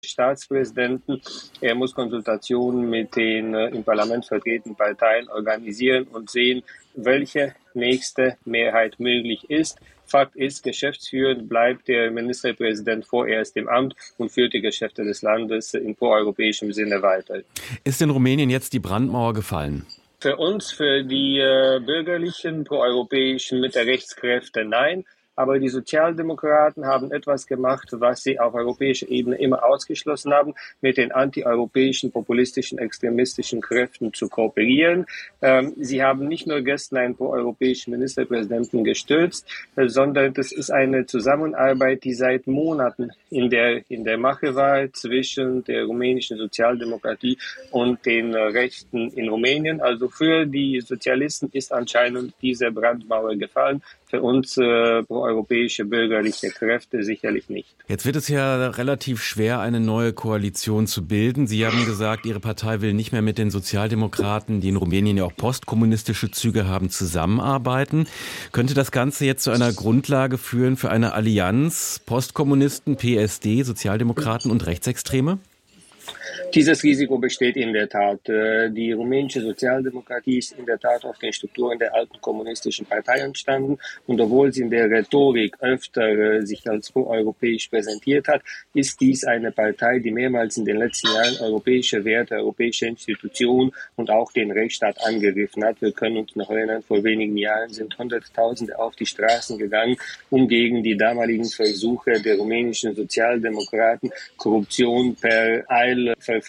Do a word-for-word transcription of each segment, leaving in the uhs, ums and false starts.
Staatspräsidenten. Er muss Konsultationen mit den äh, im Parlament vertretenen Parteien organisieren und sehen, welche nächste Mehrheit möglich ist. Fakt ist, geschäftsführend bleibt der Ministerpräsident vorerst im Amt und führt die Geschäfte des Landes in proeuropäischem Sinne weiter. Ist in Rumänien jetzt die Brandmauer gefallen? Für uns, für die äh, bürgerlichen, proeuropäischen Mitte-Rechtskräfte nein. Aber die Sozialdemokraten haben etwas gemacht, was sie auf europäischer Ebene immer ausgeschlossen haben, mit den antieuropäischen, populistischen, extremistischen Kräften zu kooperieren. Ähm, sie haben nicht nur gestern einen proeuropäischen Ministerpräsidenten gestürzt, äh, sondern das ist eine Zusammenarbeit, die seit Monaten in der, in der Mache war zwischen der rumänischen Sozialdemokratie und den äh, Rechten in Rumänien. Also für die Sozialisten ist anscheinend diese Brandmauer gefallen. Für uns äh, proeuropäische bürgerliche Kräfte sicherlich nicht. Jetzt wird es ja relativ schwer, eine neue Koalition zu bilden. Sie haben gesagt, Ihre Partei will nicht mehr mit den Sozialdemokraten, die in Rumänien ja auch postkommunistische Züge haben, zusammenarbeiten. Könnte das Ganze jetzt zu einer Grundlage führen für eine Allianz Postkommunisten, P S D, Sozialdemokraten und Rechtsextreme? Dieses Risiko besteht in der Tat. Die rumänische Sozialdemokratie ist in der Tat auf den Strukturen der alten kommunistischen Partei entstanden. Und obwohl sie in der Rhetorik öfter sich als proeuropäisch präsentiert hat, ist dies eine Partei, die mehrmals in den letzten Jahren europäische Werte, europäische Institutionen und auch den Rechtsstaat angegriffen hat. Wir können uns noch erinnern, vor wenigen Jahren sind Hunderttausende auf die Straßen gegangen, um gegen die damaligen Versuche der rumänischen Sozialdemokraten, Korruption per Eilverfahren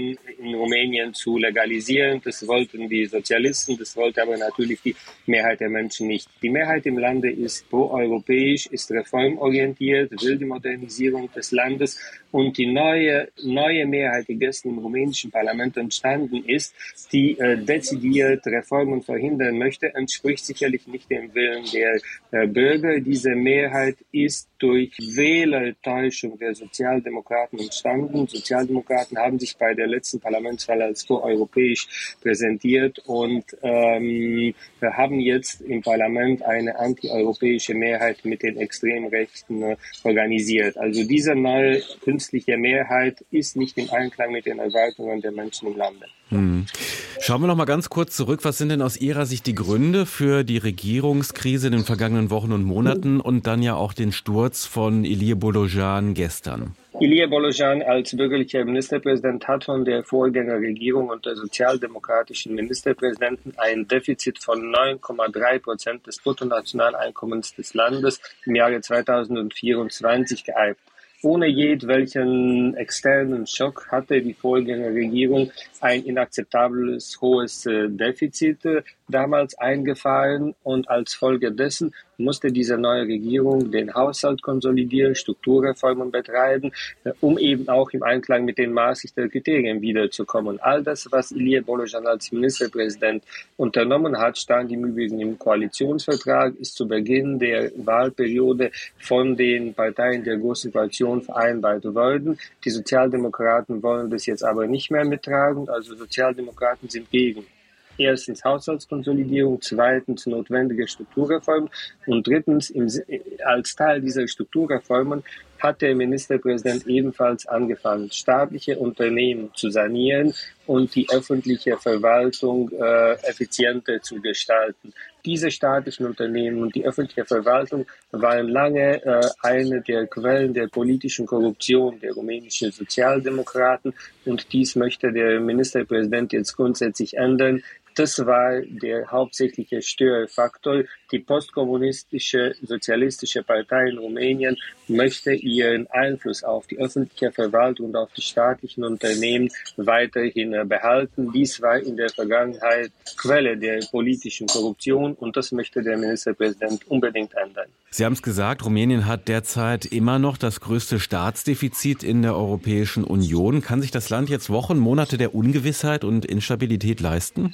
in Rumänien zu legalisieren. Das wollten die Sozialisten, das wollte aber natürlich die Mehrheit der Menschen nicht. Die Mehrheit im Lande ist proeuropäisch, ist reformorientiert, will die Modernisierung des Landes und die neue, neue Mehrheit, die gestern im rumänischen Parlament entstanden ist, die äh, dezidiert Reformen verhindern möchte, entspricht sicherlich nicht dem Willen der äh, Bürger. Diese Mehrheit ist durch Wählertäuschung der Sozialdemokraten entstanden. Sozialdemokraten haben sich bei der letzten Parlamentswahl als proeuropäisch präsentiert und ähm, wir haben jetzt im Parlament eine antieuropäische Mehrheit mit den Extremrechten äh, organisiert. Also diese neue künstliche Mehrheit ist nicht im Einklang mit den Erwartungen der Menschen im Lande. Hm. Schauen wir noch mal ganz kurz zurück. Was sind denn aus Ihrer Sicht die Gründe für die Regierungskrise in den vergangenen Wochen und Monaten und dann ja auch den Sturz von Ilie Bolojan gestern? Ilie Bolojan als bürgerlicher Ministerpräsident hat von der Vorgängerregierung und der sozialdemokratischen Ministerpräsidenten ein Defizit von neun Komma drei Prozent des Bruttonationaleinkommens des Landes im Jahre zweitausendvierundzwanzig geerbt. Ohne jedwelchen externen Schock hatte die Vorgängerregierung ein inakzeptables hohes Defizit damals eingefahren und als Folge dessen musste diese neue Regierung den Haushalt konsolidieren, Strukturreformen betreiben, um eben auch im Einklang mit den Maastrichter Kriterien wiederzukommen. All das, was Ilie Bolojan als Ministerpräsident unternommen hat, stand im Übrigen im Koalitionsvertrag, ist zu Beginn der Wahlperiode von den Parteien der Großen Koalition vereinbart worden. Die Sozialdemokraten wollen das jetzt aber nicht mehr mittragen, also Sozialdemokraten sind gegen. Erstens Haushaltskonsolidierung, zweitens notwendige Strukturreformen und drittens im, als Teil dieser Strukturreformen hat der Ministerpräsident ebenfalls angefangen, staatliche Unternehmen zu sanieren und die öffentliche Verwaltung äh, effizienter zu gestalten. Diese staatlichen Unternehmen und die öffentliche Verwaltung waren lange äh, eine der Quellen der politischen Korruption der rumänischen Sozialdemokraten und dies möchte der Ministerpräsident jetzt grundsätzlich ändern. Das war der hauptsächliche Störfaktor. Die postkommunistische sozialistische Partei in Rumänien möchte ihren Einfluss auf die öffentliche Verwaltung und auf die staatlichen Unternehmen weiterhin behalten. Dies war in der Vergangenheit Quelle der politischen Korruption und das möchte der Ministerpräsident unbedingt ändern. Sie haben es gesagt, Rumänien hat derzeit immer noch das größte Staatsdefizit in der Europäischen Union. Kann sich das Land jetzt Wochen, Monate der Ungewissheit und Instabilität leisten?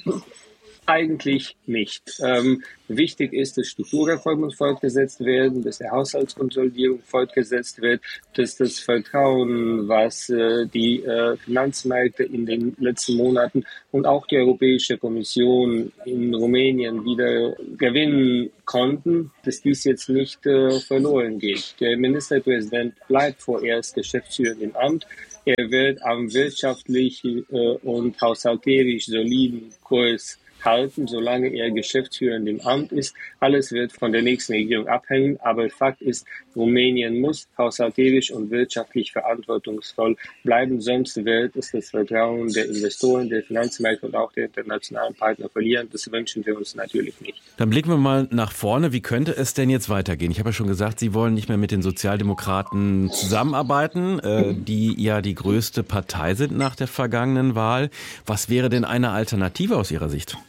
Eigentlich nicht. Ähm, wichtig ist, dass Strukturreformen fortgesetzt werden, dass die Haushaltskonsolidierung fortgesetzt wird, dass das Vertrauen, was äh, die äh, Finanzmärkte in den letzten Monaten und auch die Europäische Kommission in Rumänien wieder gewinnen konnten, dass dies jetzt nicht äh, verloren geht. Der Ministerpräsident bleibt vorerst geschäftsführend im Amt. Er wird am wirtschaftlich äh, und haushalterisch soliden Kurs halten, solange er geschäftsführend im Amt ist. Alles wird von der nächsten Regierung abhängen, aber Fakt ist, Rumänien muss haushalterisch und wirtschaftlich verantwortungsvoll bleiben, sonst wird es das Vertrauen der Investoren, der Finanzmärkte und auch der internationalen Partner verlieren. Das wünschen wir uns natürlich nicht. Dann blicken wir mal nach vorne. Wie könnte es denn jetzt weitergehen? Ich habe ja schon gesagt, Sie wollen nicht mehr mit den Sozialdemokraten zusammenarbeiten, äh, die ja die größte Partei sind nach der vergangenen Wahl. Was wäre denn eine Alternative aus Ihrer Sicht?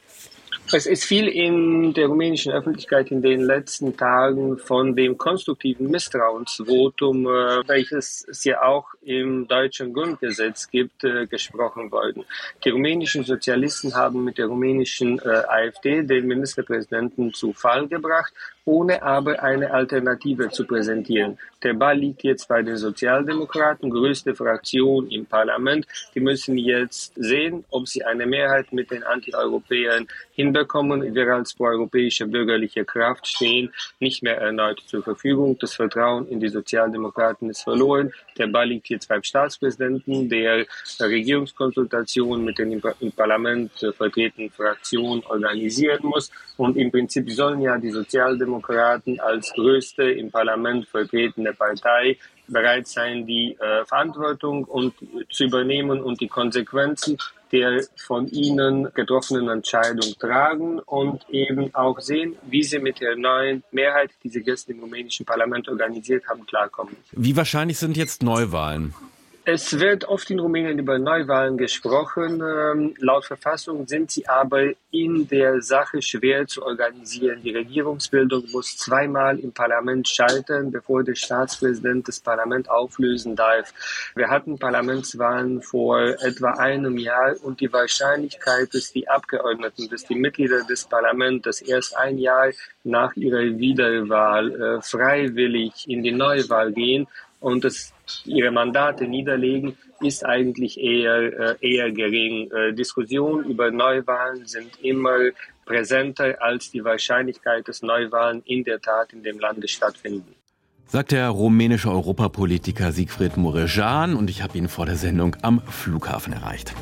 Es ist viel in der rumänischen Öffentlichkeit in den letzten Tagen von dem konstruktiven Misstrauensvotum, welches es ja auch im deutschen Grundgesetz gibt, gesprochen worden. Die rumänischen Sozialisten haben mit der rumänischen AfD den Ministerpräsidenten zu Fall gebracht, ohne aber eine Alternative zu präsentieren. Der Ball liegt jetzt bei den Sozialdemokraten, größte Fraktion im Parlament. Die müssen jetzt sehen, ob sie eine Mehrheit mit den Antieuropäern hinbekommen. Wir als proeuropäische bürgerliche Kraft stehen nicht mehr erneut zur Verfügung. Das Vertrauen in die Sozialdemokraten ist verloren. Der Ball liegt jetzt beim Staatspräsidenten, der Regierungskonsultation mit den im Parlament vertretenen Fraktionen organisieren muss. Und im Prinzip sollen ja die Sozialdemokraten als größte im Parlament vertretene Partei bereit sein, die äh, Verantwortung und, zu übernehmen und die Konsequenzen der von ihnen getroffenen Entscheidung tragen und eben auch sehen, wie sie mit der neuen Mehrheit, die sie gestern im rumänischen Parlament organisiert haben, klarkommen. Wie wahrscheinlich sind jetzt Neuwahlen? Es wird oft in Rumänien über Neuwahlen gesprochen. Ähm, laut Verfassung sind sie aber in der Sache schwer zu organisieren. Die Regierungsbildung muss zweimal im Parlament scheitern, bevor der Staatspräsident das Parlament auflösen darf. Wir hatten Parlamentswahlen vor etwa einem Jahr und die Wahrscheinlichkeit, dass die Abgeordneten, dass die Mitglieder des Parlaments das erst ein Jahr nach ihrer Wiederwahl äh, freiwillig in die Neuwahl gehen und das ihre Mandate niederlegen, ist eigentlich eher, äh, eher gering. Äh, Diskussionen über Neuwahlen sind immer präsenter, als die Wahrscheinlichkeit, dass Neuwahlen in der Tat in dem Lande stattfinden. Sagt der rumänische Europapolitiker Siegfried Mureșan, und ich habe ihn vor der Sendung am Flughafen erreicht.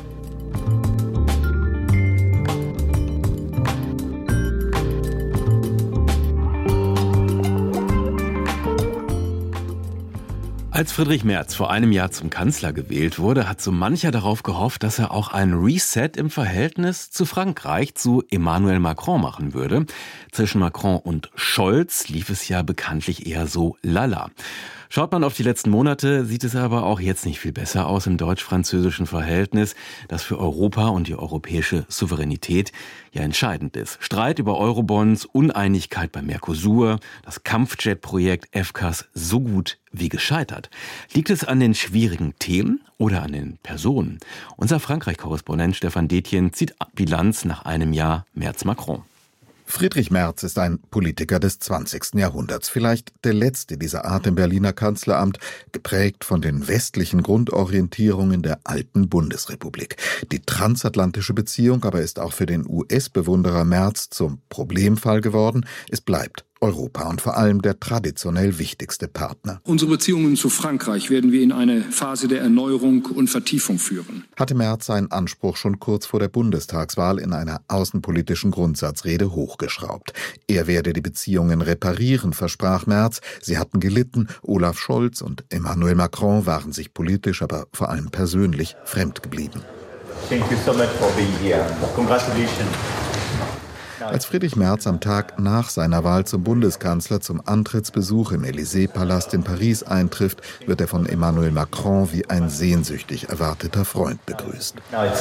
Als Friedrich Merz vor einem Jahr zum Kanzler gewählt wurde, hat so mancher darauf gehofft, dass er auch ein Reset im Verhältnis zu Frankreich, zu Emmanuel Macron machen würde. Zwischen Macron und Scholz lief es ja bekanntlich eher so lala. Schaut man auf die letzten Monate, sieht es aber auch jetzt nicht viel besser aus im deutsch-französischen Verhältnis, das für Europa und die europäische Souveränität ja entscheidend ist. Streit über Eurobonds, Uneinigkeit bei Mercosur, das Kampfjet-Projekt F C A S so gut wie gescheitert. Liegt es an den schwierigen Themen oder an den Personen? Unser Frankreich-Korrespondent Stefan Detjen zieht Bilanz nach einem Jahr Merz-Macron. Friedrich Merz ist ein Politiker des zwanzigsten Jahrhunderts, vielleicht der letzte dieser Art im Berliner Kanzleramt, geprägt von den westlichen Grundorientierungen der alten Bundesrepublik. Die transatlantische Beziehung aber ist auch für den U S-Bewunderer Merz zum Problemfall geworden. Es bleibt Europa und vor allem der traditionell wichtigste Partner. Unsere Beziehungen zu Frankreich werden wir in eine Phase der Erneuerung und Vertiefung führen. Hatte Merz seinen Anspruch schon kurz vor der Bundestagswahl in einer außenpolitischen Grundsatzrede hochgeschraubt. Er werde die Beziehungen reparieren, versprach Merz. Sie hatten gelitten. Olaf Scholz und Emmanuel Macron waren sich politisch, aber vor allem persönlich fremd geblieben. Thank you so much for being here. Congratulations. Als Friedrich Merz am Tag nach seiner Wahl zum Bundeskanzler zum Antrittsbesuch im Élysée-Palast in Paris eintrifft, wird er von Emmanuel Macron wie ein sehnsüchtig erwarteter Freund begrüßt.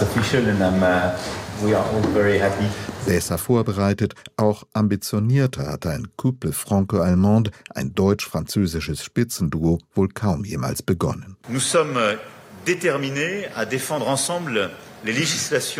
Besser vorbereitet, auch ambitionierter hat ein Couple franco-allemande, ein deutsch-französisches Spitzenduo, wohl kaum jemals begonnen. Nous sommes déterminés à défendre ensemble les législations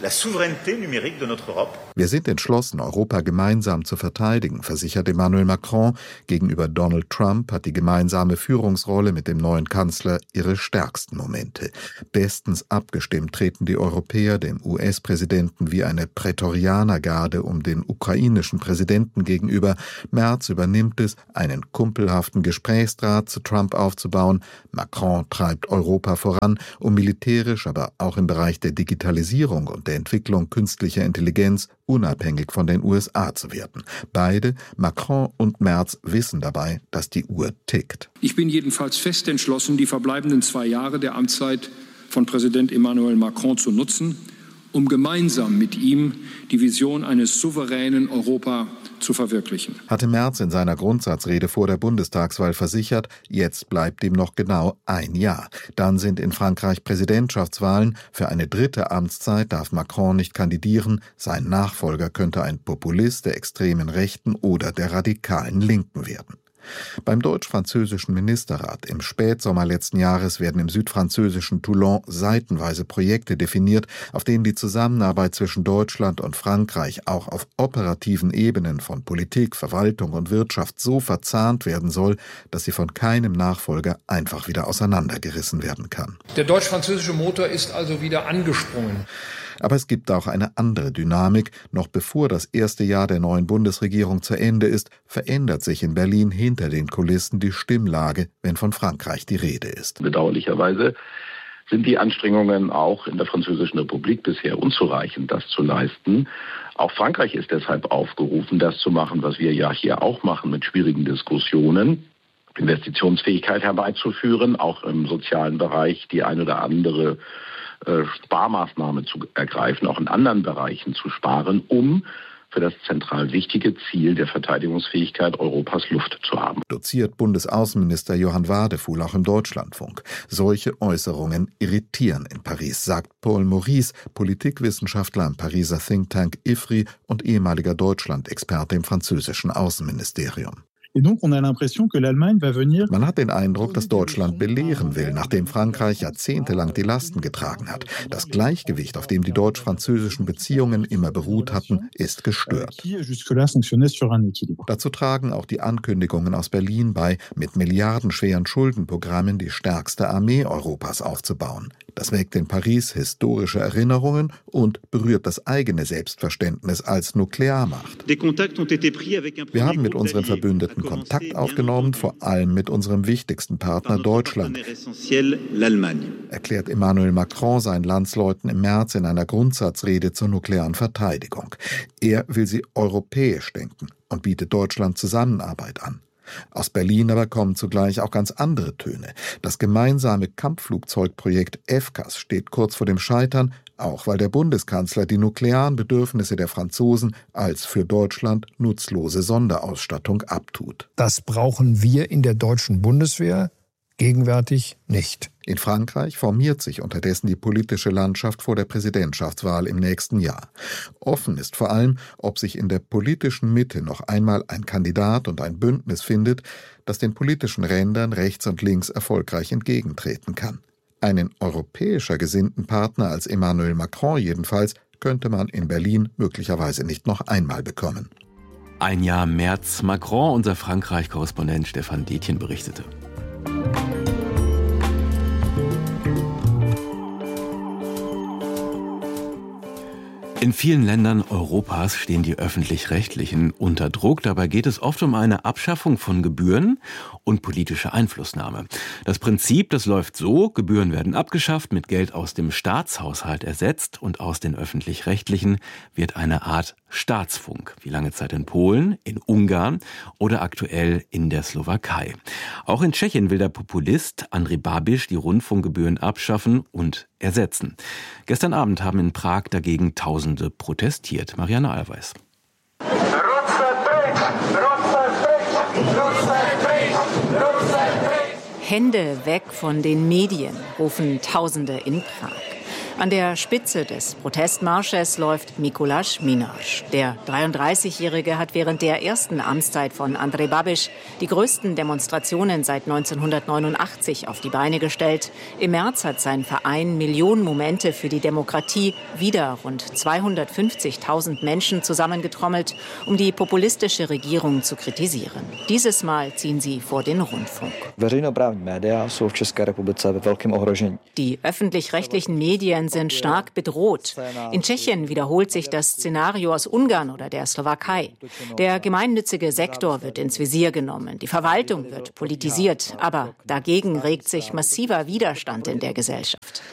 Wir sind entschlossen, Europa gemeinsam zu verteidigen, versichert Emmanuel Macron. Gegenüber Donald Trump hat die gemeinsame Führungsrolle mit dem neuen Kanzler ihre stärksten Momente. Bestens abgestimmt treten die Europäer dem U S-Präsidenten wie eine Prätorianergarde um den ukrainischen Präsidenten gegenüber. Merz übernimmt es, einen kumpelhaften Gesprächsdraht zu Trump aufzubauen. Macron treibt Europa voran, um militärisch, aber auch im Bereich der Digitalisierung und der Entwicklung künstlicher Intelligenz unabhängig von den U S A zu werden. Beide, Macron und Merz, wissen dabei, dass die Uhr tickt. Ich bin jedenfalls fest entschlossen, die verbleibenden zwei Jahre der Amtszeit von Präsident Emmanuel Macron zu nutzen, um gemeinsam mit ihm die Vision eines souveränen Europa zu verwirklichen. Hatte Merz in seiner Grundsatzrede vor der Bundestagswahl versichert, jetzt bleibt ihm noch genau ein Jahr. Dann sind in Frankreich Präsidentschaftswahlen. Für eine dritte Amtszeit darf Macron nicht kandidieren. Sein Nachfolger könnte ein Populist der extremen Rechten oder der radikalen Linken werden. Beim deutsch-französischen Ministerrat im Spätsommer letzten Jahres werden im südfranzösischen Toulon seitenweise Projekte definiert, auf denen die Zusammenarbeit zwischen Deutschland und Frankreich auch auf operativen Ebenen von Politik, Verwaltung und Wirtschaft so verzahnt werden soll, dass sie von keinem Nachfolger einfach wieder auseinandergerissen werden kann. Der deutsch-französische Motor ist also wieder angesprungen. Aber es gibt auch eine andere Dynamik. Noch bevor das erste Jahr der neuen Bundesregierung zu Ende ist, verändert sich in Berlin hinter den Kulissen die Stimmlage, wenn von Frankreich die Rede ist. Bedauerlicherweise sind die Anstrengungen auch in der Französischen Republik bisher unzureichend, das zu leisten. Auch Frankreich ist deshalb aufgerufen, das zu machen, was wir ja hier auch machen, mit schwierigen Diskussionen. Investitionsfähigkeit herbeizuführen, auch im sozialen Bereich die ein oder andere Sparmaßnahme zu ergreifen, auch in anderen Bereichen zu sparen, um für das zentral wichtige Ziel der Verteidigungsfähigkeit Europas Luft zu haben. Doziert Bundesaußenminister Johann Wadefuhl auch im Deutschlandfunk. Solche Äußerungen irritieren in Paris, sagt Paul Maurice, Politikwissenschaftler am Pariser Thinktank I F R I und ehemaliger Deutschland-Experte im französischen Außenministerium. Man hat den Eindruck, dass Deutschland belehren will, nachdem Frankreich jahrzehntelang die Lasten getragen hat. Das Gleichgewicht, auf dem die deutsch-französischen Beziehungen immer beruht hatten, ist gestört. Dazu tragen auch die Ankündigungen aus Berlin bei, mit milliardenschweren Schuldenprogrammen die stärkste Armee Europas aufzubauen. Das weckt in Paris historische Erinnerungen und berührt das eigene Selbstverständnis als Nuklearmacht. Wir haben mit unseren Verbündeten Kontakt aufgenommen, vor allem mit unserem wichtigsten Partner Deutschland, erklärt Emmanuel Macron seinen Landsleuten im März in einer Grundsatzrede zur nuklearen Verteidigung. Er will sie europäisch denken und bietet Deutschland Zusammenarbeit an. Aus Berlin aber kommen zugleich auch ganz andere Töne. Das gemeinsame Kampfflugzeugprojekt FCAS steht kurz vor dem Scheitern, auch weil der Bundeskanzler die nuklearen Bedürfnisse der Franzosen als für Deutschland nutzlose Sonderausstattung abtut. Das brauchen wir in der deutschen Bundeswehr gegenwärtig nicht. In Frankreich formiert sich unterdessen die politische Landschaft vor der Präsidentschaftswahl im nächsten Jahr. Offen ist vor allem, ob sich in der politischen Mitte noch einmal ein Kandidat und ein Bündnis findet, das den politischen Rändern rechts und links erfolgreich entgegentreten kann. Einen europäischer gesinnten Partner als Emmanuel Macron jedenfalls könnte man in Berlin möglicherweise nicht noch einmal bekommen. Ein Jahr März Macron, unser Frankreich-Korrespondent Stefan Detjen berichtete. In vielen Ländern Europas stehen die Öffentlich-Rechtlichen unter Druck. Dabei geht es oft um eine Abschaffung von Gebühren und politische Einflussnahme. Das Prinzip, das läuft so: Gebühren werden abgeschafft, mit Geld aus dem Staatshaushalt ersetzt und aus den Öffentlich-Rechtlichen wird eine Art Staatsfunk, wie lange Zeit in Polen, in Ungarn oder aktuell in der Slowakei. Auch in Tschechien will der Populist Andrej Babiš die Rundfunkgebühren abschaffen und ersetzen. Gestern Abend haben in Prag dagegen Tausende protestiert. Marianne Allweis. Hände weg von den Medien, rufen Tausende in Prag. An der Spitze des Protestmarsches läuft Mikuláš Minář. Der dreiunddreißigjährige hat während der ersten Amtszeit von Andrej Babiš die größten Demonstrationen seit neunzehnhundertneunundachtzig auf die Beine gestellt. Im März hat sein Verein Millionen Momente für die Demokratie wieder rund zweihundertfünfzigtausend Menschen zusammengetrommelt, um die populistische Regierung zu kritisieren. Dieses Mal ziehen sie vor den Rundfunk. Die öffentlich-rechtlichen Medien sind stark bedroht. In Tschechien wiederholt sich das Szenario aus Ungarn oder der Slowakei. Der gemeinnützige Sektor wird ins Visier genommen. Die Verwaltung wird politisiert. Aber dagegen regt sich massiver Widerstand in der Gesellschaft.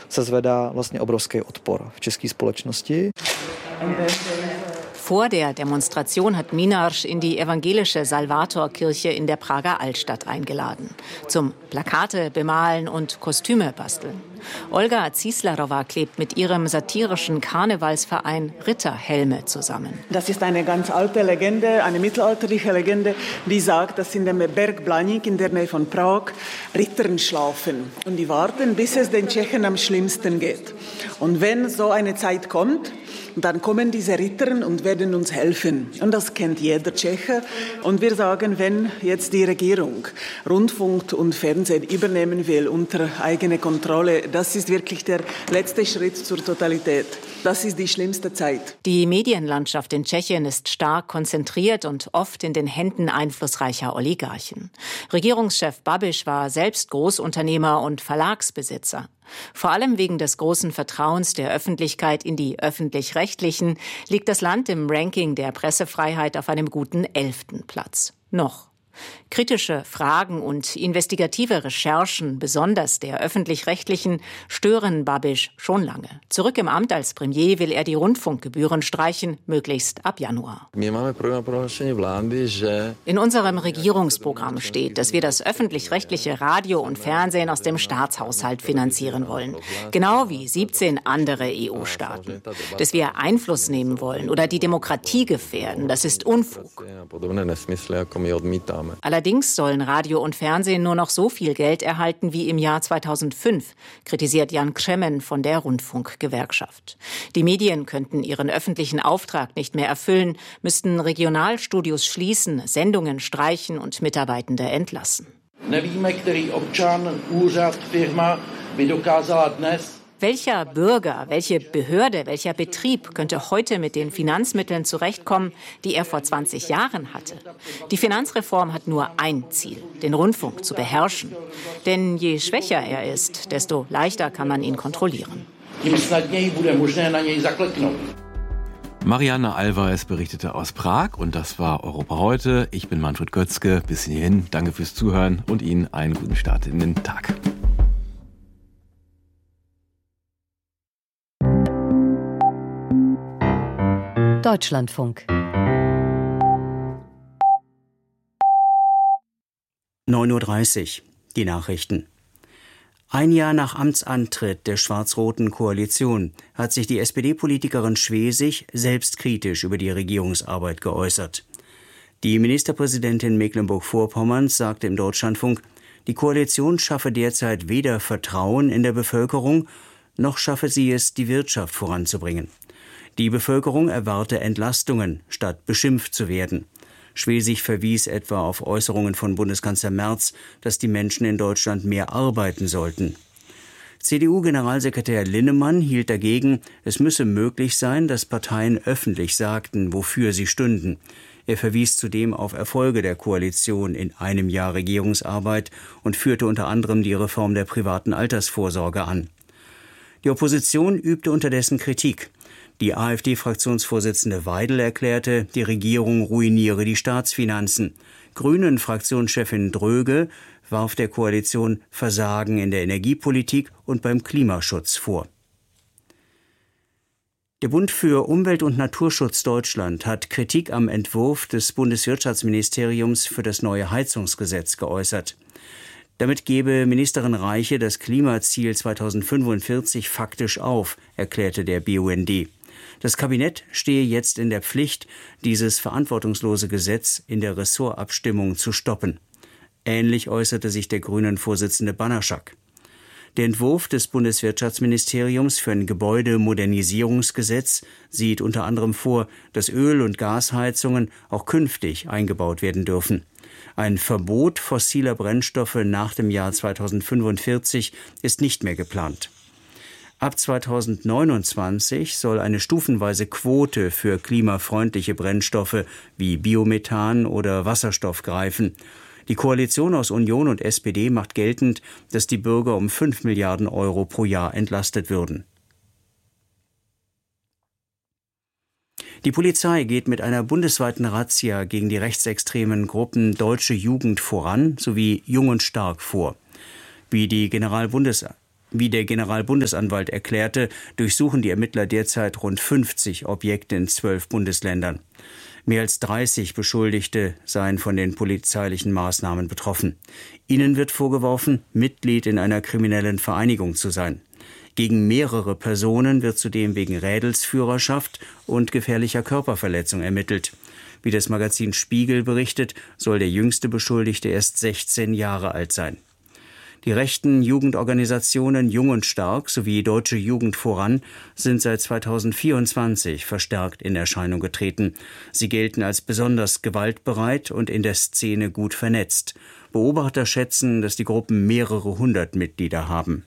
Vor der Demonstration hat Minář in die evangelische Salvatorkirche in der Prager Altstadt eingeladen. Zum Plakate bemalen und Kostüme basteln. Olga Zislarova klebt mit ihrem satirischen Karnevalsverein Ritterhelme zusammen. Das ist eine ganz alte Legende, eine mittelalterliche Legende, die sagt, dass in dem Berg Blaník in der Nähe von Prag Ritter schlafen. Und die warten, bis es den Tschechen am schlimmsten geht. Und wenn so eine Zeit kommt, dann kommen diese Ritter und werden uns helfen. Und das kennt jeder Tscheche. Und wir sagen, wenn jetzt die Regierung Rundfunk und Fernsehen übernehmen will unter eigene Kontrolle, das ist wirklich der letzte Schritt zur Totalität. Das ist die schlimmste Zeit. Die Medienlandschaft in Tschechien ist stark konzentriert und oft in den Händen einflussreicher Oligarchen. Regierungschef Babiš war selbst Großunternehmer und Verlagsbesitzer. Vor allem wegen des großen Vertrauens der Öffentlichkeit in die Öffentlich-Rechtlichen liegt das Land im Ranking der Pressefreiheit auf einem guten elften Platz. Noch. Kritische Fragen und investigative Recherchen, besonders der Öffentlich-Rechtlichen, stören Babiš schon lange. Zurück im Amt als Premier will er die Rundfunkgebühren streichen, möglichst ab Januar. In unserem Regierungsprogramm steht, dass wir das öffentlich-rechtliche Radio und Fernsehen aus dem Staatshaushalt finanzieren wollen. Genau wie siebzehn andere E U-Staaten. Dass wir Einfluss nehmen wollen oder die Demokratie gefährden, das ist Unfug. Allerdings sollen Radio und Fernsehen nur noch so viel Geld erhalten wie im Jahr zweitausendfünf, kritisiert Jan Křemen von der Rundfunkgewerkschaft. Die Medien könnten ihren öffentlichen Auftrag nicht mehr erfüllen, müssten Regionalstudios schließen, Sendungen streichen und Mitarbeitende entlassen. Nevíme, který občan, úřad, firma by dokázala dnes. Welcher Bürger, welche Behörde, welcher Betrieb könnte heute mit den Finanzmitteln zurechtkommen, die er vor zwanzig Jahren hatte? Die Finanzreform hat nur ein Ziel, den Rundfunk zu beherrschen. Denn je schwächer er ist, desto leichter kann man ihn kontrollieren. Marianne Allweis berichtete aus Prag und das war Europa heute. Ich bin Manfred Götzke. Bis hierhin, danke fürs Zuhören und Ihnen einen guten Start in den Tag. Deutschlandfunk. neun Uhr dreißig, die Nachrichten. Ein Jahr nach Amtsantritt der schwarz-roten Koalition hat sich die S P D-Politikerin Schwesig selbstkritisch über die Regierungsarbeit geäußert. Die Ministerpräsidentin Mecklenburg-Vorpommerns sagte im Deutschlandfunk, die Koalition schaffe derzeit weder Vertrauen in der Bevölkerung, noch schaffe sie es, die Wirtschaft voranzubringen. Die Bevölkerung erwarte Entlastungen, statt beschimpft zu werden. Schwesig verwies etwa auf Äußerungen von Bundeskanzler Merz, dass die Menschen in Deutschland mehr arbeiten sollten. C D U-Generalsekretär Linnemann hielt dagegen, es müsse möglich sein, dass Parteien öffentlich sagten, wofür sie stünden. Er verwies zudem auf Erfolge der Koalition in einem Jahr Regierungsarbeit und führte unter anderem die Reform der privaten Altersvorsorge an. Die Opposition übte unterdessen Kritik. Die AfD-Fraktionsvorsitzende Weidel erklärte, die Regierung ruiniere die Staatsfinanzen. Grünen-Fraktionschefin Dröge warf der Koalition Versagen in der Energiepolitik und beim Klimaschutz vor. Der Bund für Umwelt und Naturschutz Deutschland hat Kritik am Entwurf des Bundeswirtschaftsministeriums für das neue Heizungsgesetz geäußert. Damit gebe Ministerin Reiche das Klimaziel zweitausendfünfundvierzig faktisch auf, erklärte der B U N D. Das Kabinett stehe jetzt in der Pflicht, dieses verantwortungslose Gesetz in der Ressortabstimmung zu stoppen. Ähnlich äußerte sich der Grünen-Vorsitzende Banaschak. Der Entwurf des Bundeswirtschaftsministeriums für ein Gebäudemodernisierungsgesetz sieht unter anderem vor, dass Öl- und Gasheizungen auch künftig eingebaut werden dürfen. Ein Verbot fossiler Brennstoffe nach dem Jahr zweitausendfünfundvierzig ist nicht mehr geplant. Ab zweitausendneunundzwanzig soll eine stufenweise Quote für klimafreundliche Brennstoffe wie Biomethan oder Wasserstoff greifen. Die Koalition aus Union und S P D macht geltend, dass die Bürger um fünf Milliarden Euro pro Jahr entlastet würden. Die Polizei geht mit einer bundesweiten Razzia gegen die rechtsextremen Gruppen Deutsche Jugend voran sowie Jung und Stark vor. Wie die Generalbundes Wie der Generalbundesanwalt erklärte, durchsuchen die Ermittler derzeit rund fünfzig Objekte in zwölf Bundesländern. Mehr als dreißig Beschuldigte seien von den polizeilichen Maßnahmen betroffen. Ihnen wird vorgeworfen, Mitglied in einer kriminellen Vereinigung zu sein. Gegen mehrere Personen wird zudem wegen Rädelsführerschaft und gefährlicher Körperverletzung ermittelt. Wie das Magazin Spiegel berichtet, soll der jüngste Beschuldigte erst sechzehn Jahre alt sein. Die rechten Jugendorganisationen Jung und Stark sowie Deutsche Jugend voran sind seit zweitausendvierundzwanzig verstärkt in Erscheinung getreten. Sie gelten als besonders gewaltbereit und in der Szene gut vernetzt. Beobachter schätzen, dass die Gruppen mehrere hundert Mitglieder haben.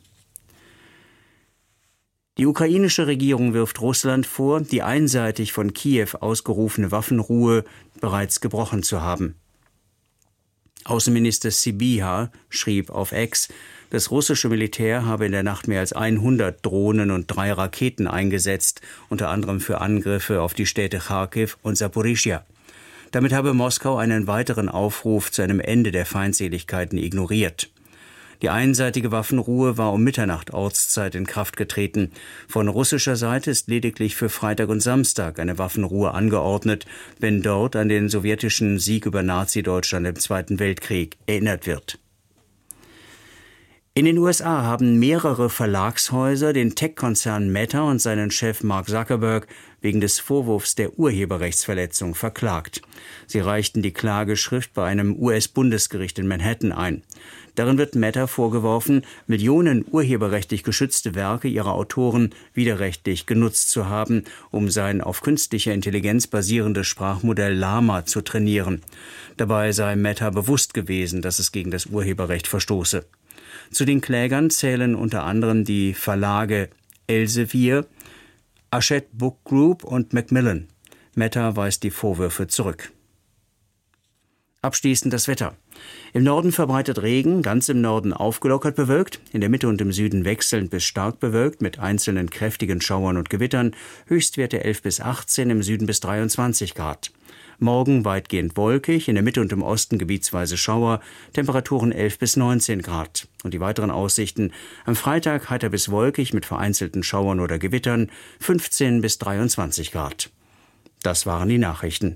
Die ukrainische Regierung wirft Russland vor, die einseitig von Kiew ausgerufene Waffenruhe bereits gebrochen zu haben. Außenminister Sybiha schrieb auf X, das russische Militär habe in der Nacht mehr als hundert Drohnen und drei Raketen eingesetzt, unter anderem für Angriffe auf die Städte Charkiw und Saporischschja. Damit habe Moskau einen weiteren Aufruf zu einem Ende der Feindseligkeiten ignoriert. Die einseitige Waffenruhe war um Mitternacht Ortszeit in Kraft getreten. Von russischer Seite ist lediglich für Freitag und Samstag eine Waffenruhe angeordnet, wenn dort an den sowjetischen Sieg über Nazi-Deutschland im Zweiten Weltkrieg erinnert wird. In den U S A haben mehrere Verlagshäuser den Tech-Konzern Meta und seinen Chef Mark Zuckerberg wegen des Vorwurfs der Urheberrechtsverletzung verklagt. Sie reichten die Klageschrift bei einem U S-Bundesgericht in Manhattan ein. Darin wird Meta vorgeworfen, Millionen urheberrechtlich geschützte Werke ihrer Autoren widerrechtlich genutzt zu haben, um sein auf künstlicher Intelligenz basierendes Sprachmodell Llama zu trainieren. Dabei sei Meta bewusst gewesen, dass es gegen das Urheberrecht verstoße. Zu den Klägern zählen unter anderem die Verlage Elsevier, Hachette Book Group und Macmillan. Meta weist die Vorwürfe zurück. Abschließend das Wetter. Im Norden verbreitet Regen, ganz im Norden aufgelockert bewölkt, in der Mitte und im Süden wechselnd bis stark bewölkt mit einzelnen kräftigen Schauern und Gewittern, Höchstwerte elf bis achtzehn, im Süden bis dreiundzwanzig Grad. Morgen weitgehend wolkig, in der Mitte und im Osten gebietsweise Schauer, Temperaturen elf bis neunzehn Grad. Und die weiteren Aussichten: am Freitag heiter bis wolkig mit vereinzelten Schauern oder Gewittern, fünfzehn bis dreiundzwanzig Grad. Das waren die Nachrichten.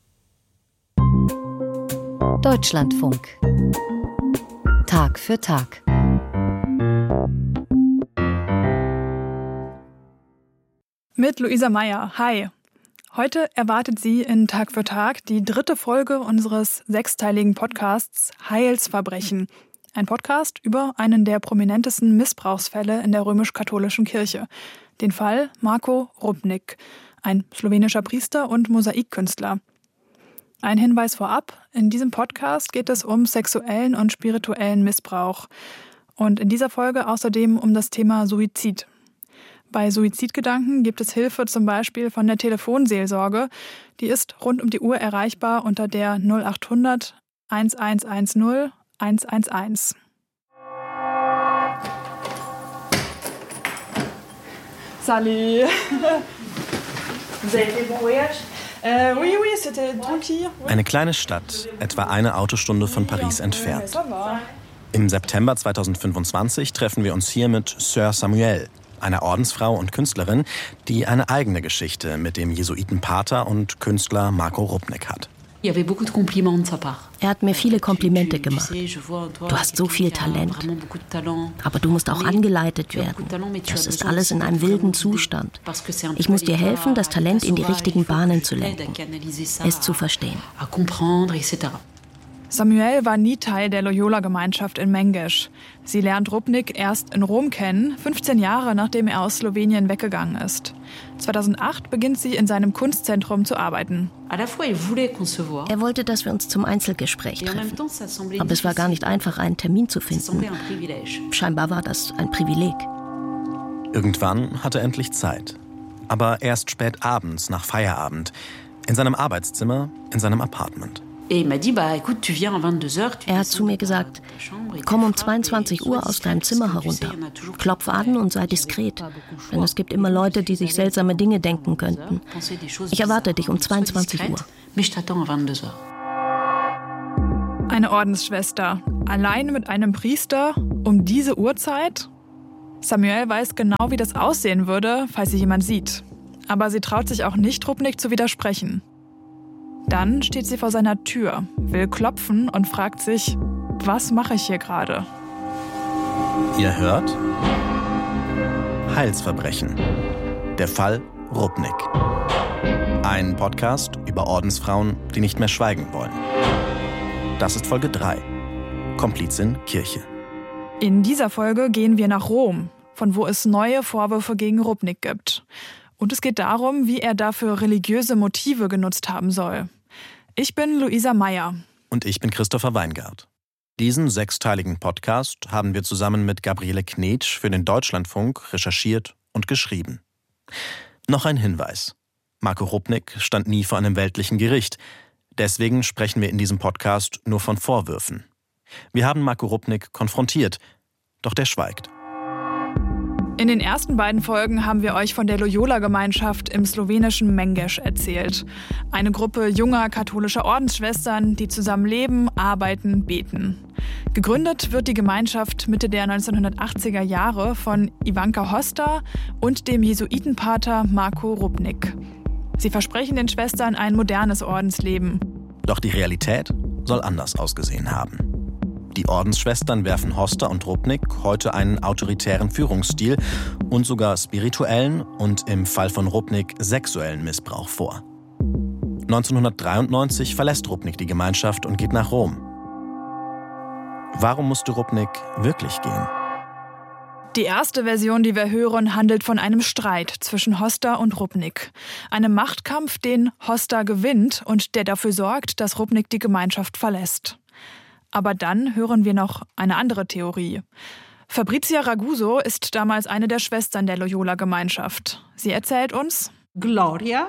Deutschlandfunk. Tag für Tag. Mit Luisa Meyer. Hi. Heute erwartet Sie in Tag für Tag die dritte Folge unseres sechsteiligen Podcasts Heilsverbrechen. Ein Podcast über einen der prominentesten Missbrauchsfälle in der römisch-katholischen Kirche. Den Fall Marko Rupnik, ein slowenischer Priester und Mosaikkünstler. Ein Hinweis vorab: In diesem Podcast geht es um sexuellen und spirituellen Missbrauch. Und in dieser Folge außerdem um das Thema Suizid. Bei Suizidgedanken gibt es Hilfe zum Beispiel von der Telefonseelsorge. Die ist rund um die Uhr erreichbar unter der null acht hundert elf hundert hundertelf. Salut. Vous avez fait bon voyage? Euh, oui, oui, c'était tranquille. Eine kleine Stadt, etwa eine Autostunde von Paris entfernt. Im September zweitausendfünfundzwanzig treffen wir uns hier mit Sœur Samuel, einer Ordensfrau und Künstlerin, die eine eigene Geschichte mit dem Jesuitenpater und Künstler Marko Rupnik hat. Er hat mir viele Komplimente gemacht. Du hast so viel Talent. Aber du musst auch angeleitet werden. Das ist alles in einem wilden Zustand. Ich muss dir helfen, das Talent in die richtigen Bahnen zu lenken, es zu verstehen. Samuel war nie Teil der Loyola-Gemeinschaft in Mengeš. Sie lernt Rupnik erst in Rom kennen, fünfzehn Jahre nachdem er aus Slowenien weggegangen ist. zweitausendacht beginnt sie in seinem Kunstzentrum zu arbeiten. Er wollte, dass wir uns zum Einzelgespräch treffen. Aber es war gar nicht einfach, einen Termin zu finden. Scheinbar war das ein Privileg. Irgendwann hatte er endlich Zeit. Aber erst spät abends, nach Feierabend. In seinem Arbeitszimmer, in seinem Apartment. Er hat zu mir gesagt, komm um zweiundzwanzig Uhr aus deinem Zimmer herunter. Klopf an und sei diskret, denn es gibt immer Leute, die sich seltsame Dinge denken könnten. Ich erwarte dich um zweiundzwanzig Uhr. Eine Ordensschwester, allein mit einem Priester, um diese Uhrzeit? Samuel weiß genau, wie das aussehen würde, falls sie jemand sieht. Aber sie traut sich auch nicht, Rupnik zu widersprechen. Dann steht sie vor seiner Tür, will klopfen und fragt sich, was mache ich hier gerade? Ihr hört? Heilsverbrechen. Der Fall Rupnik. Ein Podcast über Ordensfrauen, die nicht mehr schweigen wollen. Das ist Folge drei. Komplizin Kirche. In dieser Folge gehen wir nach Rom, von wo es neue Vorwürfe gegen Rupnik gibt. Und es geht darum, wie er dafür religiöse Motive genutzt haben soll. Ich bin Luisa Meyer. Und ich bin Christopher Weingart. Diesen sechsteiligen Podcast haben wir zusammen mit Gabriele Knetsch für den Deutschlandfunk recherchiert und geschrieben. Noch ein Hinweis. Marko Rupnik stand nie vor einem weltlichen Gericht. Deswegen sprechen wir in diesem Podcast nur von Vorwürfen. Wir haben Marko Rupnik konfrontiert, doch der schweigt. In den ersten beiden Folgen haben wir euch von der Loyola-Gemeinschaft im slowenischen Mengeš erzählt. Eine Gruppe junger katholischer Ordensschwestern, die zusammen leben, arbeiten, beten. Gegründet wird die Gemeinschaft Mitte der neunzehnhundertachtziger Jahre von Ivanka Hosta und dem Jesuitenpater Marko Rupnik. Sie versprechen den Schwestern ein modernes Ordensleben. Doch die Realität soll anders ausgesehen haben. Die Ordensschwestern werfen Hosta und Rupnik heute einen autoritären Führungsstil und sogar spirituellen und im Fall von Rupnik sexuellen Missbrauch vor. neunzehnhundertdreiundneunzig verlässt Rupnik die Gemeinschaft und geht nach Rom. Warum musste Rupnik wirklich gehen? Die erste Version, die wir hören, handelt von einem Streit zwischen Hosta und Rupnik. Einem Machtkampf, den Hosta gewinnt und der dafür sorgt, dass Rupnik die Gemeinschaft verlässt. Aber dann hören wir noch eine andere Theorie. Fabrizia Raguso ist damals eine der Schwestern der Loyola-Gemeinschaft. Sie erzählt uns: Gloria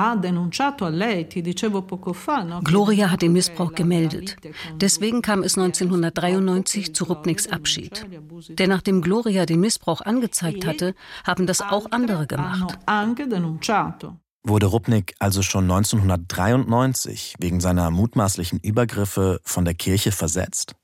Gloria hat den Missbrauch gemeldet. Deswegen kam es neunzehnhundertdreiundneunzig zu Rupniks Abschied. Denn nachdem Gloria den Missbrauch angezeigt hatte, haben das auch andere gemacht. Wurde Rupnik also schon neunzehnhundertdreiundneunzig wegen seiner mutmaßlichen Übergriffe von der Kirche versetzt?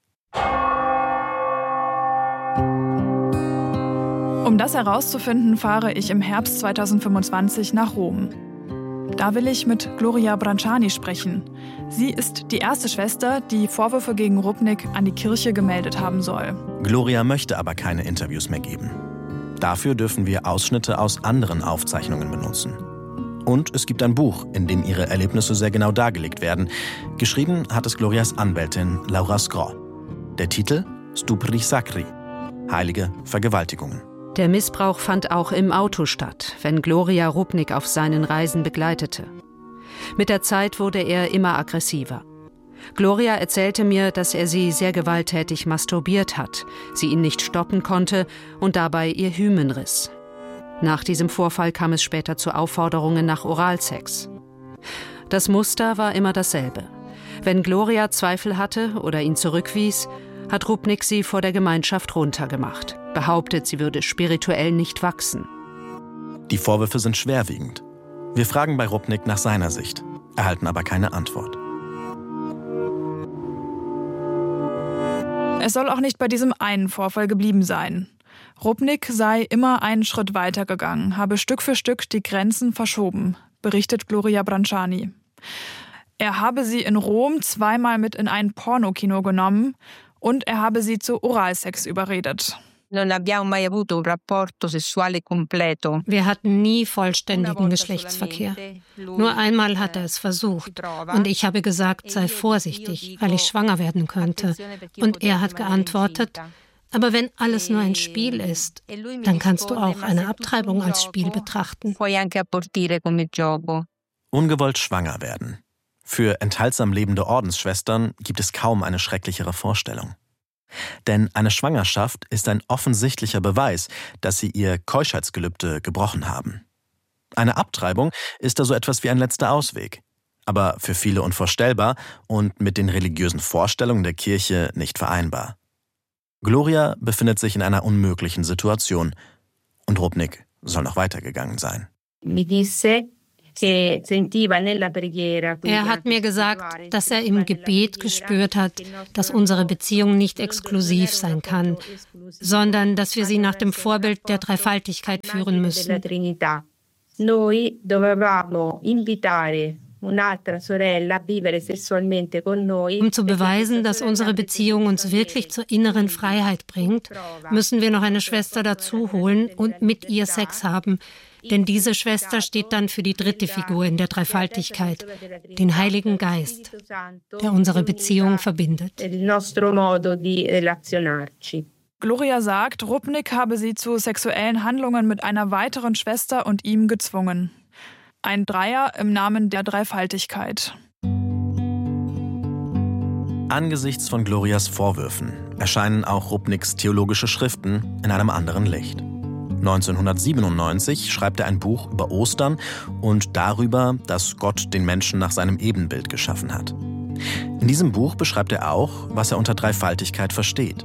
Um das herauszufinden, fahre ich im Herbst zweitausendfünfundzwanzig nach Rom. Da will ich mit Gloria Branciani sprechen. Sie ist die erste Schwester, die Vorwürfe gegen Rupnik an die Kirche gemeldet haben soll. Gloria möchte aber keine Interviews mehr geben. Dafür dürfen wir Ausschnitte aus anderen Aufzeichnungen benutzen. Und es gibt ein Buch, in dem ihre Erlebnisse sehr genau dargelegt werden. Geschrieben hat es Glorias Anwältin Laura Skro. Der Titel Stupri Sacri, heilige Vergewaltigungen. Der Missbrauch fand auch im Auto statt, wenn Gloria Rupnik auf seinen Reisen begleitete. Mit der Zeit wurde er immer aggressiver. Gloria erzählte mir, dass er sie sehr gewalttätig masturbiert hat, sie ihn nicht stoppen konnte und dabei ihr Hymen riss. Nach diesem Vorfall kam es später zu Aufforderungen nach Oralsex. Das Muster war immer dasselbe. Wenn Gloria Zweifel hatte oder ihn zurückwies, hat Rupnik sie vor der Gemeinschaft runtergemacht, behauptet, sie würde spirituell nicht wachsen. Die Vorwürfe sind schwerwiegend. Wir fragen bei Rupnik nach seiner Sicht, erhalten aber keine Antwort. Es soll auch nicht bei diesem einen Vorfall geblieben sein. Rupnik sei immer einen Schritt weiter gegangen, habe Stück für Stück die Grenzen verschoben, berichtet Gloria Branciani. Er habe sie in Rom zweimal mit in ein Pornokino genommen und er habe sie zu Oralsex überredet. Wir hatten nie vollständigen Geschlechtsverkehr. Nur einmal hat er es versucht. Und ich habe gesagt, sei vorsichtig, weil ich schwanger werden könnte. Und er hat geantwortet, aber wenn alles nur ein Spiel ist, dann kannst du auch eine Abtreibung als Spiel betrachten. Ungewollt schwanger werden. Für enthaltsam lebende Ordensschwestern gibt es kaum eine schrecklichere Vorstellung. Denn eine Schwangerschaft ist ein offensichtlicher Beweis, dass sie ihr Keuschheitsgelübde gebrochen haben. Eine Abtreibung ist da so etwas wie ein letzter Ausweg, aber für viele unvorstellbar und mit den religiösen Vorstellungen der Kirche nicht vereinbar. Gloria befindet sich in einer unmöglichen Situation und Rupnik soll noch weitergegangen sein. Er hat mir gesagt, dass er im Gebet gespürt hat, dass unsere Beziehung nicht exklusiv sein kann, sondern dass wir sie nach dem Vorbild der Dreifaltigkeit führen müssen. Um zu beweisen, dass unsere Beziehung uns wirklich zur inneren Freiheit bringt, müssen wir noch eine Schwester dazu holen und mit ihr Sex haben. Denn diese Schwester steht dann für die dritte Figur in der Dreifaltigkeit, den Heiligen Geist, der unsere Beziehung verbindet. Gloria sagt, Rupnik habe sie zu sexuellen Handlungen mit einer weiteren Schwester und ihm gezwungen. Ein Dreier im Namen der Dreifaltigkeit. Angesichts von Glorias Vorwürfen erscheinen auch Rupniks theologische Schriften in einem anderen Licht. neunzehnhundertsiebenundneunzig schreibt er ein Buch über Ostern und darüber, dass Gott den Menschen nach seinem Ebenbild geschaffen hat. In diesem Buch beschreibt er auch, was er unter Dreifaltigkeit versteht.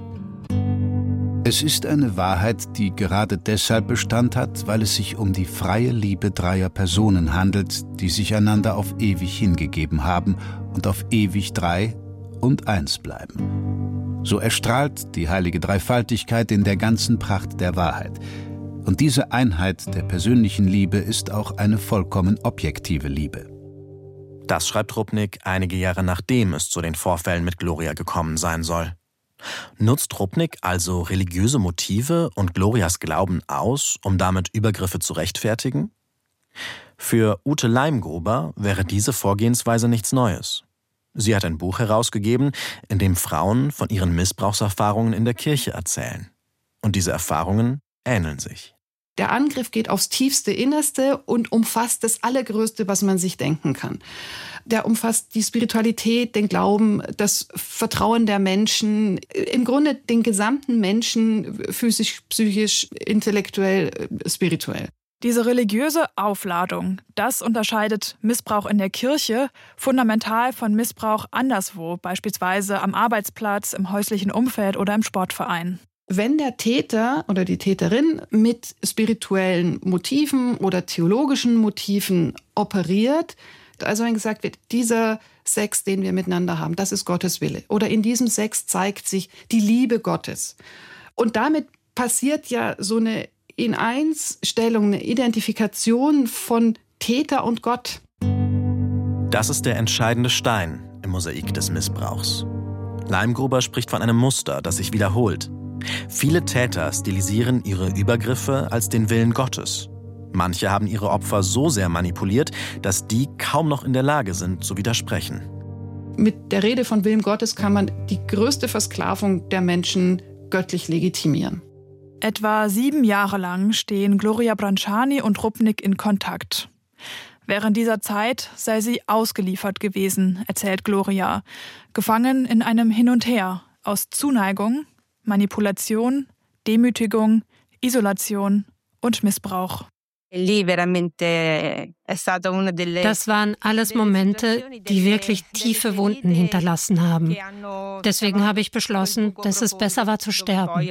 Es ist eine Wahrheit, die gerade deshalb Bestand hat, weil es sich um die freie Liebe dreier Personen handelt, die sich einander auf ewig hingegeben haben und auf ewig drei und eins bleiben. So erstrahlt die heilige Dreifaltigkeit in der ganzen Pracht der Wahrheit. Und diese Einheit der persönlichen Liebe ist auch eine vollkommen objektive Liebe. Das schreibt Rupnik einige Jahre nachdem es zu den Vorfällen mit Gloria gekommen sein soll. Nutzt Rupnik also religiöse Motive und Glorias Glauben aus, um damit Übergriffe zu rechtfertigen? Für Ute Leimgruber wäre diese Vorgehensweise nichts Neues. Sie hat ein Buch herausgegeben, in dem Frauen von ihren Missbrauchserfahrungen in der Kirche erzählen. Und diese Erfahrungen ähneln sich. Der Angriff geht aufs tiefste Innerste und umfasst das Allergrößte, was man sich denken kann. Der umfasst die Spiritualität, den Glauben, das Vertrauen der Menschen, im Grunde den gesamten Menschen, physisch, psychisch, intellektuell, spirituell. Diese religiöse Aufladung, das unterscheidet Missbrauch in der Kirche fundamental von Missbrauch anderswo, beispielsweise am Arbeitsplatz, im häuslichen Umfeld oder im Sportverein. Wenn der Täter oder die Täterin mit spirituellen Motiven oder theologischen Motiven operiert, also wenn gesagt wird, dieser Sex, den wir miteinander haben, das ist Gottes Wille. Oder in diesem Sex zeigt sich die Liebe Gottes. Und damit passiert ja so eine In-Eins-Stellung, eine Identifikation von Täter und Gott. Das ist der entscheidende Stein im Mosaik des Missbrauchs. Leimgruber spricht von einem Muster, das sich wiederholt. Viele Täter stilisieren ihre Übergriffe als den Willen Gottes. Manche haben ihre Opfer so sehr manipuliert, dass die kaum noch in der Lage sind, zu widersprechen. Mit der Rede von Willen Gottes kann man die größte Versklavung der Menschen göttlich legitimieren. Etwa sieben Jahre lang stehen Gloria Branciani und Rupnik in Kontakt. Während dieser Zeit sei sie ausgeliefert gewesen, erzählt Gloria, gefangen in einem Hin und Her aus Zuneigung, Manipulation, Demütigung, Isolation und Missbrauch. Das waren alles Momente, die wirklich tiefe Wunden hinterlassen haben. Deswegen habe ich beschlossen, dass es besser war zu sterben.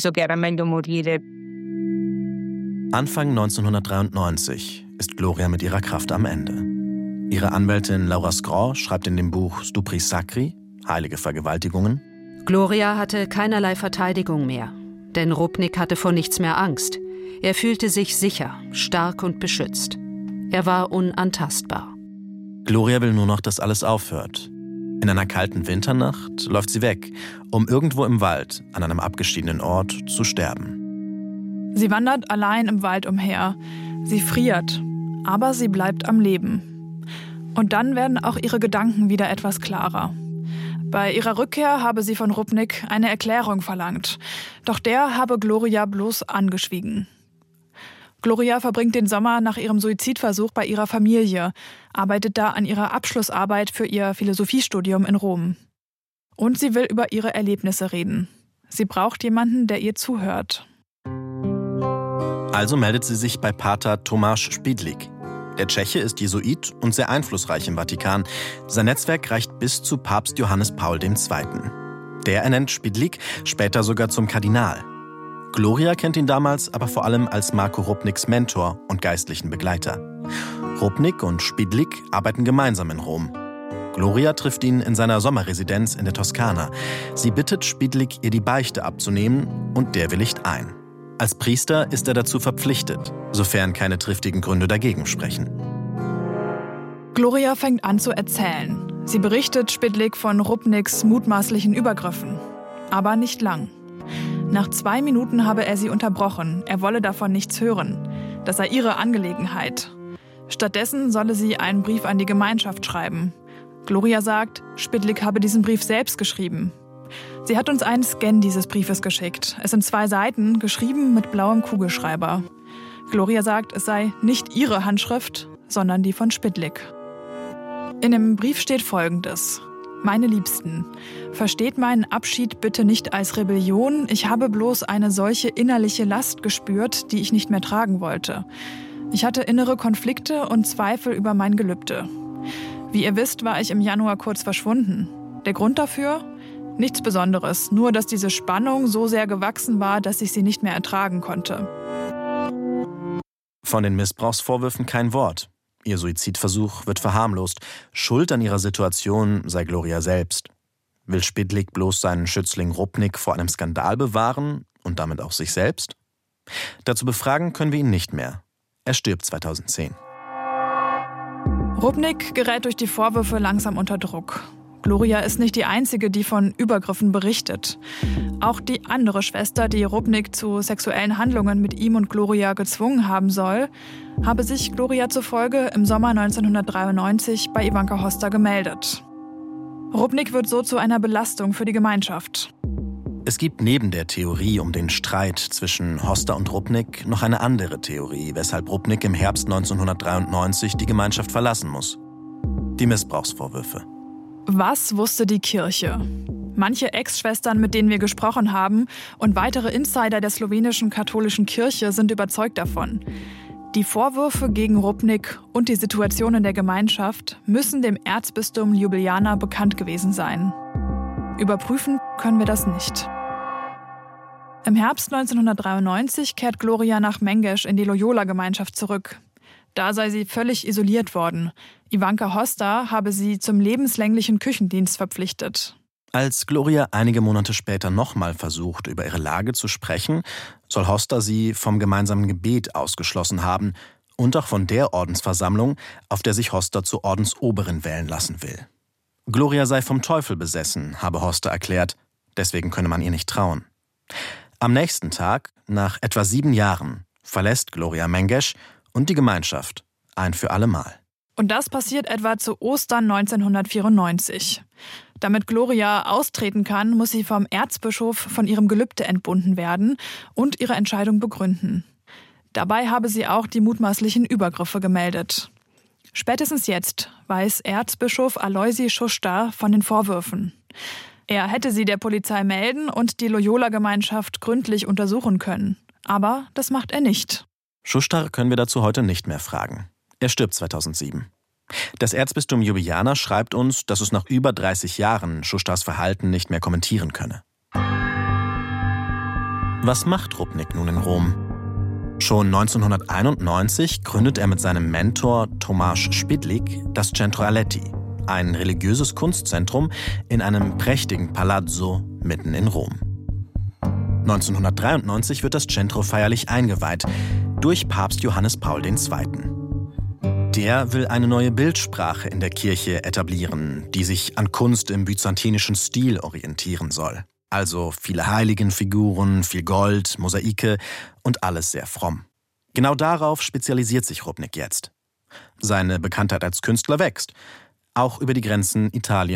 Anfang neunzehnhundertdreiundneunzig ist Gloria mit ihrer Kraft am Ende. Ihre Anwältin Laura Scraw schreibt in dem Buch Stupri Sacri, Heilige Vergewaltigungen: Gloria hatte keinerlei Verteidigung mehr, denn Rupnik hatte vor nichts mehr Angst. Er fühlte sich sicher, stark und beschützt. Er war unantastbar. Gloria will nur noch, dass alles aufhört. In einer kalten Winternacht läuft sie weg, um irgendwo im Wald, an einem abgeschiedenen Ort, zu sterben. Sie wandert allein im Wald umher. Sie friert, aber sie bleibt am Leben. Und dann werden auch ihre Gedanken wieder etwas klarer. Bei ihrer Rückkehr habe sie von Rupnik eine Erklärung verlangt. Doch der habe Gloria bloß angeschwiegen. Gloria verbringt den Sommer nach ihrem Suizidversuch bei ihrer Familie, arbeitet da an ihrer Abschlussarbeit für ihr Philosophiestudium in Rom. Und sie will über ihre Erlebnisse reden. Sie braucht jemanden, der ihr zuhört. Also meldet sie sich bei Pater Tomáš Špidlík. Der Tscheche ist Jesuit und sehr einflussreich im Vatikan. Sein Netzwerk reicht bis zu Papst Johannes Paul der Zweite. Der ernennt Špidlík später sogar zum Kardinal. Gloria kennt ihn damals aber vor allem als Marko Rupniks Mentor und geistlichen Begleiter. Rupnik und Špidlík arbeiten gemeinsam in Rom. Gloria trifft ihn in seiner Sommerresidenz in der Toskana. Sie bittet Špidlík, ihr die Beichte abzunehmen, und der willigt ein. Als Priester ist er dazu verpflichtet, sofern keine triftigen Gründe dagegen sprechen. Gloria fängt an zu erzählen. Sie berichtet Špidlík von Rupniks mutmaßlichen Übergriffen. Aber nicht lang. Nach zwei Minuten habe er sie unterbrochen. Er wolle davon nichts hören. Das sei ihre Angelegenheit. Stattdessen solle sie einen Brief an die Gemeinschaft schreiben. Gloria sagt, Špidlík habe diesen Brief selbst geschrieben. Sie hat uns einen Scan dieses Briefes geschickt. Es sind zwei Seiten, geschrieben mit blauem Kugelschreiber. Gloria sagt, es sei nicht ihre Handschrift, sondern die von Špidlík. In dem Brief steht Folgendes: Meine Liebsten, versteht meinen Abschied bitte nicht als Rebellion. Ich habe bloß eine solche innerliche Last gespürt, die ich nicht mehr tragen wollte. Ich hatte innere Konflikte und Zweifel über mein Gelübde. Wie ihr wisst, war ich im Januar kurz verschwunden. Der Grund dafür? Nichts Besonderes, nur dass diese Spannung so sehr gewachsen war, dass ich sie nicht mehr ertragen konnte. Von den Missbrauchsvorwürfen kein Wort. Ihr Suizidversuch wird verharmlost. Schuld an ihrer Situation sei Gloria selbst. Will Špidlík bloß seinen Schützling Rupnik vor einem Skandal bewahren und damit auch sich selbst? Dazu befragen können wir ihn nicht mehr. Er stirbt zweitausendzehn. Rupnik gerät durch die Vorwürfe langsam unter Druck. Gloria ist nicht die Einzige, die von Übergriffen berichtet. Auch die andere Schwester, die Rupnik zu sexuellen Handlungen mit ihm und Gloria gezwungen haben soll, habe sich Gloria zufolge im Sommer neunzehnhundertdreiundneunzig bei Ivanka Hosta gemeldet. Rupnik wird so zu einer Belastung für die Gemeinschaft. Es gibt neben der Theorie um den Streit zwischen Hosta und Rupnik noch eine andere Theorie, weshalb Rupnik im Herbst neunzehnhundertdreiundneunzig die Gemeinschaft verlassen muss. Die Missbrauchsvorwürfe. Was wusste die Kirche? Manche Ex-Schwestern, mit denen wir gesprochen haben, und weitere Insider der slowenischen katholischen Kirche sind überzeugt davon. Die Vorwürfe gegen Rupnik und die Situation in der Gemeinschaft müssen dem Erzbistum Ljubljana bekannt gewesen sein. Überprüfen können wir das nicht. Im Herbst neunzehnhundertdreiundneunzig kehrt Gloria nach Mengeš in die Loyola-Gemeinschaft zurück. Da sei sie völlig isoliert worden. Ivanka Hosta habe sie zum lebenslänglichen Küchendienst verpflichtet. Als Gloria einige Monate später nochmal versucht, über ihre Lage zu sprechen, soll Hosta sie vom gemeinsamen Gebet ausgeschlossen haben und auch von der Ordensversammlung, auf der sich Hosta zur Ordensoberin wählen lassen will. Gloria sei vom Teufel besessen, habe Hosta erklärt, deswegen könne man ihr nicht trauen. Am nächsten Tag, nach etwa sieben Jahren, verlässt Gloria Mengeš und die Gemeinschaft, ein für alle Mal. Und das passiert etwa zu Ostern neunzehnhundertvierundneunzig. Damit Gloria austreten kann, muss sie vom Erzbischof von ihrem Gelübde entbunden werden und ihre Entscheidung begründen. Dabei habe sie auch die mutmaßlichen Übergriffe gemeldet. Spätestens jetzt weiß Erzbischof Aloisi Šuštar von den Vorwürfen. Er hätte sie der Polizei melden und die Loyola-Gemeinschaft gründlich untersuchen können. Aber das macht er nicht. Šuštar können wir dazu heute nicht mehr fragen. Er stirbt zweitausendsieben. Das Erzbistum Ljubljana schreibt uns, dass es nach über dreißig Jahren Šuštars Verhalten nicht mehr kommentieren könne. Was macht Rupnik nun in Rom? Schon neunzehnhunderteinundneunzig gründet er mit seinem Mentor Tomáš Špidlík das Centro Aletti, ein religiöses Kunstzentrum in einem prächtigen Palazzo mitten in Rom. neunzehnhundertdreiundneunzig wird das Centro feierlich eingeweiht durch Papst Johannes Paul der Zweite. Der will eine neue Bildsprache in der Kirche etablieren, die sich an Kunst im byzantinischen Stil orientieren soll. Also viele Heiligenfiguren, viel Gold, Mosaike und alles sehr fromm. Genau darauf spezialisiert sich Rupnik jetzt. Seine Bekanntheit als Künstler wächst, auch über die Grenzen Italien